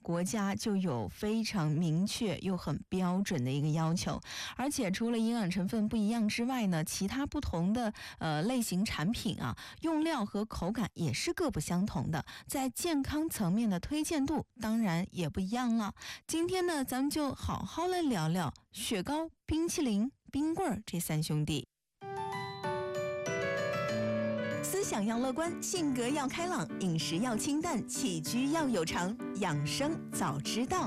国家就有非常明确又很标准的一个要求，而且除了营养成分不一样之外呢，其他不同的类型产品啊，用料和口感也是各不相同的，在健康层面的推荐度当然也不一样了。今天呢，咱们就好好来聊聊雪糕、冰淇淋、冰棍儿这三兄弟。思想要乐观，性格要开朗，饮食要清淡，起居要有常，养生早知道。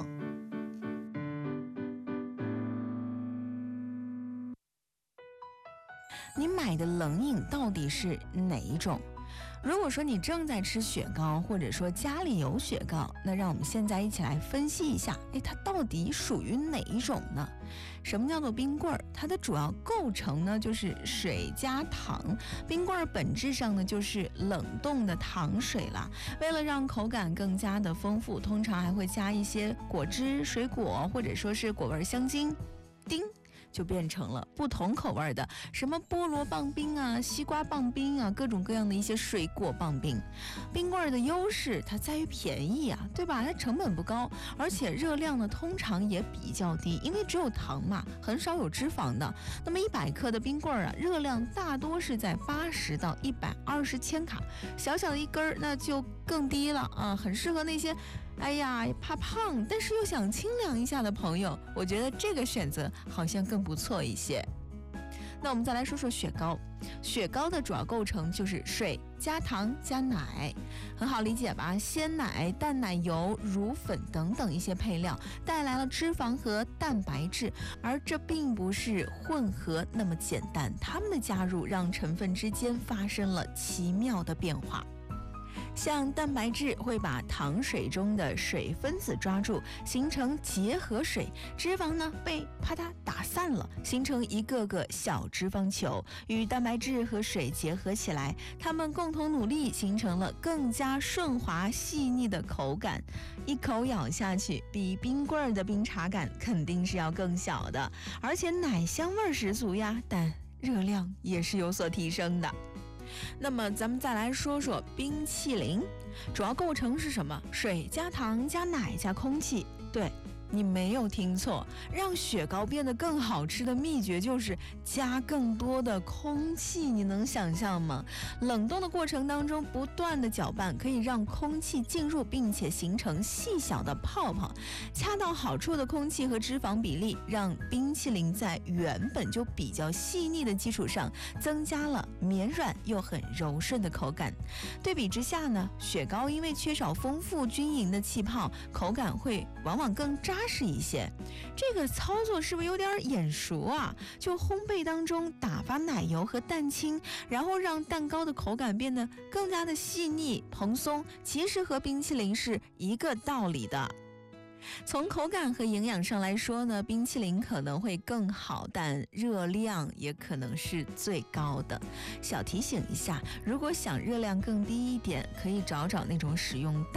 你买的冷饮到底是哪一种？如果说你正在吃雪糕，或者说家里有雪糕，那让我们现在一起来分析一下，它到底属于哪一种呢？什么叫做冰棍儿？它的主要构成呢就是水加糖，冰棍儿本质上呢就是冷冻的糖水啦。为了让口感更加的丰富，通常还会加一些果汁、水果或者说是果味香精，就变成了不同口味的，什么菠萝棒冰啊、西瓜棒冰啊，各种各样的一些水果棒冰。冰棍的优势它在于便宜啊，对吧？它成本不高，而且热量呢通常也比较低，因为只有糖嘛，很少有脂肪的。那么100克的冰棍啊，热量大多是在80到120千卡，小小的一根那就更低了啊，很适合那些怕胖但是又想清凉一下的朋友，我觉得这个选择好像更不错一些。那我们再来说说雪糕。雪糕的主要构成就是水加糖加奶，很好理解吧？鲜奶、淡奶油、乳粉等等一些配料带来了脂肪和蛋白质，而这并不是混合那么简单，它们的加入让成分之间发生了奇妙的变化。像蛋白质会把糖水中的水分子抓住，形成结合水，脂肪呢被啪嗒打散了，形成一个个小脂肪球，与蛋白质和水结合起来，它们共同努力形成了更加顺滑细腻的口感。一口咬下去，比冰棍的冰茶感肯定是要更小的，而且奶香味十足呀，但热量也是有所提升的。那么咱们再来说说冰淇淋，主要构成是什么？水加糖加奶加空气。对，你没有听错，让雪糕变得更好吃的秘诀就是加更多的空气，你能想象吗？冷冻的过程当中不断的搅拌，可以让空气进入并且形成细小的泡泡，恰到好处的空气和脂肪比例，让冰淇淋在原本就比较细腻的基础上增加了绵软又很柔顺的口感。对比之下呢，雪糕因为缺少丰富均匀的气泡，口感会往往更扎实一些。这个操作是不是有点眼熟啊？就烘焙当中打发奶油和蛋清，然后让蛋糕的口感变得更加的细腻蓬松，其实和冰淇淋是一个道理的。从口感和营养上来说呢，冰淇淋可能会更好，但热量也可能是最高的。小提醒一下，如果想热量更低一点，可以找找那种使用